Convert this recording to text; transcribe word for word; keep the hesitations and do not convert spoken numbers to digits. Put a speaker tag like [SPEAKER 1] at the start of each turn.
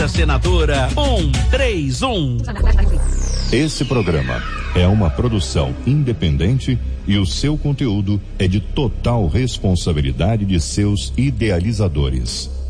[SPEAKER 1] Avenida Senadora cento e trinta e um.
[SPEAKER 2] Esse programa é uma produção independente e o seu conteúdo é de total responsabilidade de seus idealizadores.